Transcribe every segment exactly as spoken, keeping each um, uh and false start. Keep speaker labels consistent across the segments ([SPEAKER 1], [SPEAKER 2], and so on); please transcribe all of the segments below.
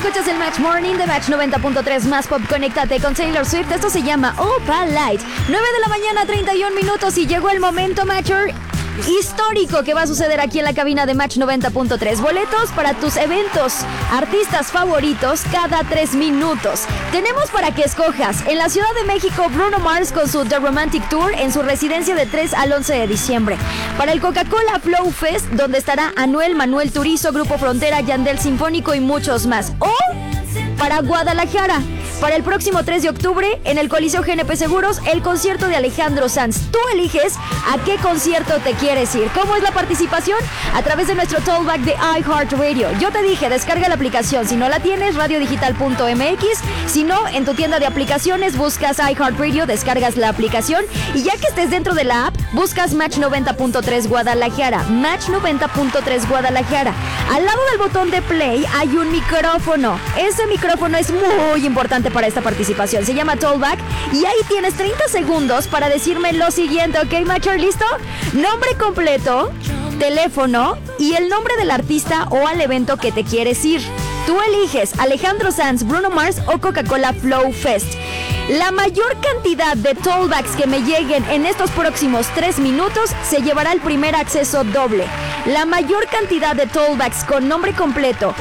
[SPEAKER 1] Escuchas el Match Morning de Match noventa punto tres más pop. Conéctate con Taylor Swift. Esto se llama Opal Light. nueve de la mañana, treinta y un minutos, y llegó el momento, Matcher, histórico que va a suceder aquí en la cabina de Match noventa punto tres. Boletos para tus eventos, artistas favoritos cada tres minutos. Tenemos para que escojas en la Ciudad de México Bruno Mars con su The Romantic Tour en su residencia de tres al once de diciembre. Para el Coca-Cola Flow Fest, donde estará Anuel, Manuel Turizo, Grupo Frontera, Yandel Sinfónico y muchos más. O para Guadalajara, para el próximo tres de octubre, en el Coliseo G N P Seguros, el concierto de Alejandro Sanz. Tú eliges a qué concierto te quieres ir. ¿Cómo es la participación? A través de nuestro tollback de iHeartRadio. Yo te dije, descarga la aplicación. Si no la tienes, radiodigital punto m x. Si no, en tu tienda de aplicaciones buscas iHeartRadio, descargas la aplicación y ya que estés dentro de la app, buscas Match noventa punto tres Guadalajara. Match noventa punto tres Guadalajara. Al lado del botón de play hay un micrófono. Ese micrófono es muy importante para esta participación. Se llama Tollback y ahí tienes treinta segundos para decirme lo siguiente, ¿ok, Matcher? ¿Listo? Nombre completo, teléfono y el nombre del artista o al evento que te quieres ir. Tú eliges Alejandro Sanz, Bruno Mars o Coca-Cola Flow Fest. La mayor cantidad de tollbacks que me lleguen en estos próximos tres minutos se llevará el primer acceso doble. La mayor cantidad de tollbacks con nombre completo,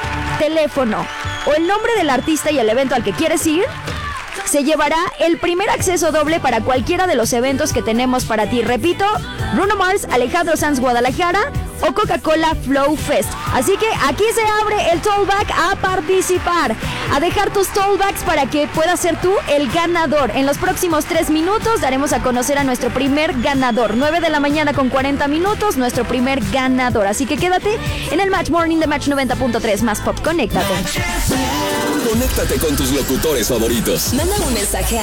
[SPEAKER 1] teléfono o el nombre del artista y el evento al que quieres ir, se llevará el primer acceso doble para cualquiera de los eventos que tenemos para ti. Repito, Bruno Mars, Alejandro Sanz Guadalajara o Coca-Cola Flow Fest. Así que aquí se abre el tollback a participar, a dejar tus tollbacks para que puedas ser tú el ganador. En los próximos tres minutos daremos a conocer a nuestro primer ganador. nueve de la mañana con cuarenta minutos, nuestro primer ganador. Así que quédate en el Match Morning de Match noventa punto tres más pop. Conéctate.
[SPEAKER 2] Conéctate con tus locutores favoritos.
[SPEAKER 3] Manda un mensaje